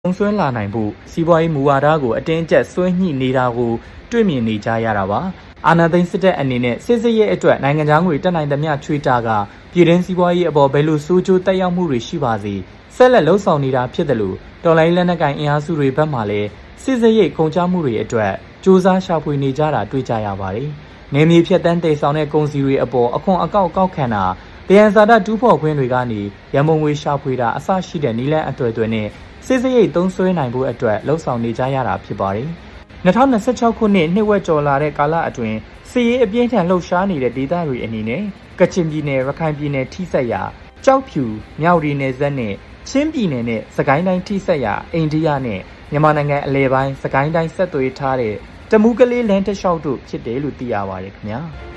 ဆွဲလာနိုင်ဖို့စီးပွားရေးမူဝါဒကိုအတင်းအကျပ်ဆွဲညှိနေတာကိုတွေ့မြင်နေကြရတာပါအာဏာသိမ်းစစ်တပ်အနေနဲ့စစ်ရေးအတွက်နိုင်ငံခြားငွေတက်နိုင်သမျှချွေတာကပြည်တွင်းစီးပွားရေးအပေါ်ဘယ်လိုစိုးကျိုးတက်ရောက်မှုတွေရှိပါစေဆက်လက်လှုပ်ဆောင်နေတာဖြစ်တယ်လို့တော်လိုင်းလက်နက်ကိုင်အင်အားစုတွေဘက်မှလည်းစစ်ရေးကုန်ကျမှုတွေအတွက်စ조사ရှာဖွေနေကြတာတွေ့ကြရပါတယ်နေမြေဖြတ်တန်းတည်ဆောင်တဲ့ကုန်စည်တွေအပေါ်အခွန်အကောက်ခံတာတယံဇာတတူးဖော်ခွင့်တွေကနေရမုံငွေရှာဖွေတာအစရှိတဲ့နည်းလမ်းအသွယ်သွယ်နဲ့စစ်ရေးသုံးစွဲနိုင်ဖို့အတွက်လှုံ့ဆော်နေကြရတာဖြစ်ပါတယ်2026ခုနှစ်နှစ်ဝက်ကျော်လာတဲ့ကာလအတွင်းစစ်ရေးအပြင်းထန်လှုပ်ရှားနေတဲ့ဒေသတွေအနေနဲ့ကချင်ပြည်နယ်ရခိုင်ပြည်နယ်ထိစပ်ရာကြောက်ဖြူမြောက်ရီနယ်စပ်နဲ့ချင်းပြည်နယ်နဲ့စကိုင်းတိုင်းထိစပ်ရာအိန္ဒိယနဲ့မြန်မာနိုင်ငံအလဲပိုင်းစကိုင်းတိုင်းဆက်သွယ်ထားတဲ့တမူးကလေးလမ်းတစ်လျှောက်တို့ဖြစ်တယ်လို့သိရပါတယ်ခင်ဗျာ